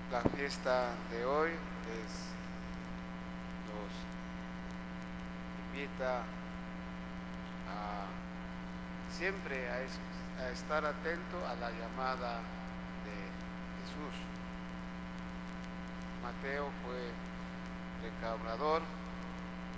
La fiesta de hoy nos invita a siempre a estar atento a la llamada de Jesús. Mateo fue recaudador,